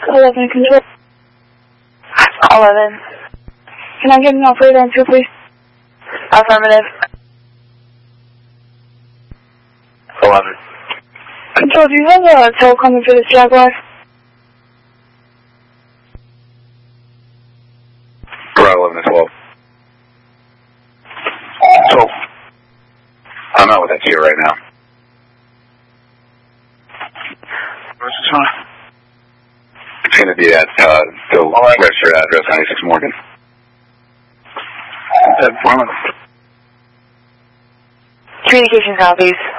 11 control. 11. Can I get an operator on 2, please? Affirmative. 11. Control, do you have a tow coming for this Jaguar? Bravo 11 and 12. So, I'm out with that Kia right now. Where's this one? It's going to be at the registered address, 96 Morgan. Informative. Communication copies.